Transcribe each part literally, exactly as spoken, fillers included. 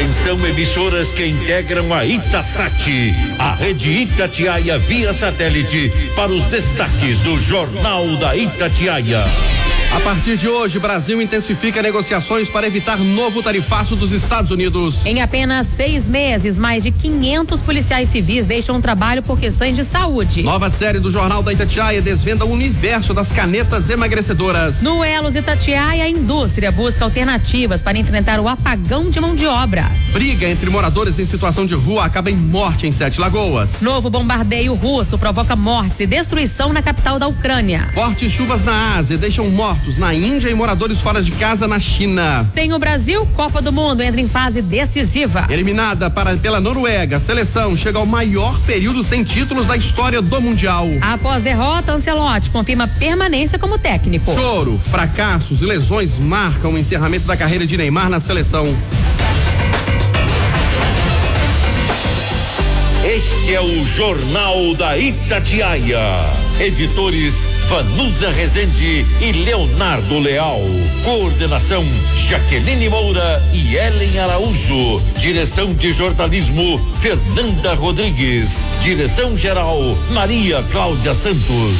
Atenção, emissoras que integram a Itasat, a rede Itatiaia via satélite, para os destaques do Jornal da Itatiaia. A partir de hoje, Brasil intensifica negociações para evitar novo tarifaço dos Estados Unidos. Em apenas seis meses, mais de quinhentos policiais civis deixam o trabalho por questões de saúde. Nova série do Jornal da Itatiaia desvenda o universo das canetas emagrecedoras. No Elos Itatiaia, a indústria busca alternativas para enfrentar o apagão de mão de obra. Briga entre moradores em situação de rua acaba em morte em Sete Lagoas. Novo bombardeio russo provoca mortes e destruição na capital da Ucrânia. Fortes chuvas na Ásia deixam mortos na Índia e moradores fora de casa na China. Sem o Brasil, Copa do Mundo entra em fase decisiva. Eliminada para, pela Noruega, a seleção chega ao maior período sem títulos da história do Mundial. Após derrota, Ancelotti confirma permanência como técnico. Choro, fracassos e lesões marcam o encerramento da carreira de Neymar na seleção. Este é o Jornal da Itatiaia. Editores Vanusa Rezende e Leonardo Leal. Coordenação Jaqueline Moura e Ellen Araújo. Direção de jornalismo Fernanda Rodrigues. Direção geral Maria Cláudia Santos.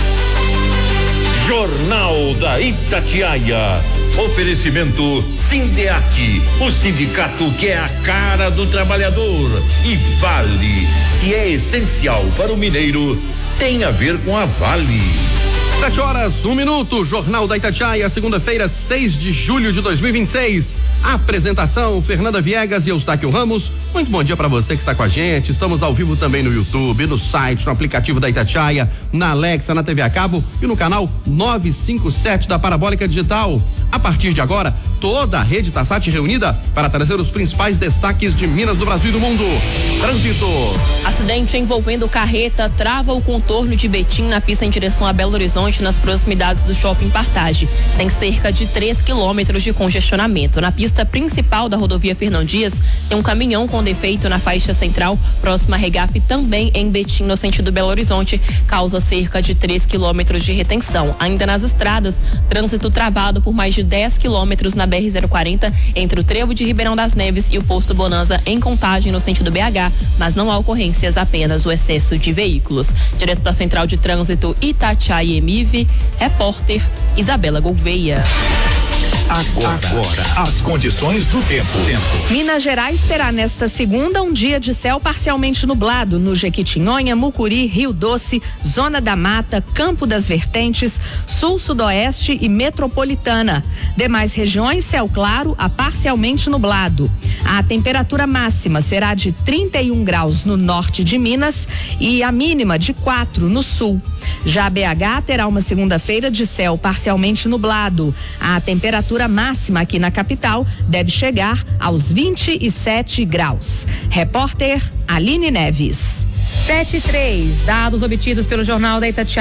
Jornal da Itatiaia. Oferecimento Sindeac, o sindicato que é a cara do trabalhador. E Vale, se é essencial para o mineiro, tem a ver com a Vale. Sete horas, um minuto, Jornal da Itatiaia, segunda-feira, seis de julho de dois mil e vinte e seis. Apresentação, Fernanda Viegas e Eustáquio Ramos. Muito bom dia para você que está com a gente. Estamos ao vivo também no YouTube, no site, no aplicativo da Itatiaia, na Alexa, na T V a cabo e no canal novecentos e cinquenta e sete da Parabólica Digital. A partir de agora, toda a rede Itasat reunida para trazer os principais destaques de Minas, do Brasil e do mundo. Trânsito. Acidente envolvendo carreta trava o contorno de Betim na pista em direção a Belo Horizonte, nas proximidades do Shopping Partage. Tem cerca de três quilômetros de congestionamento. Na pista principal da rodovia Fernão Dias, tem um caminhão com defeito na faixa central, próxima a Regap, também em Betim, no sentido Belo Horizonte, causa cerca de três quilômetros de retenção. Ainda nas estradas, trânsito travado por mais de dez quilômetros na B R zero quarenta, entre o trevo de Ribeirão das Neves e o posto Bonanza, em Contagem, no sentido B H, mas não há ocorrências, apenas o excesso de veículos. Direto da Central de Trânsito Itatiaia M I V, repórter Isabela Gouveia. Agora, Agora, as condições do tempo. tempo. Minas Gerais terá nesta segunda um dia de céu parcialmente nublado no Jequitinhonha, Mucuri, Rio Doce, Zona da Mata, Campo das Vertentes, Sul, Sudoeste e Metropolitana. Demais regiões, céu claro a parcialmente nublado. A temperatura máxima será de trinta e um graus no norte de Minas e a mínima de quatro no sul. Já B H terá uma segunda-feira de céu parcialmente nublado. A temperatura máxima aqui na capital deve chegar aos vinte e sete graus. Repórter Aline Neves. sete e três, dados obtidos pelo Jornal da Itatiaia.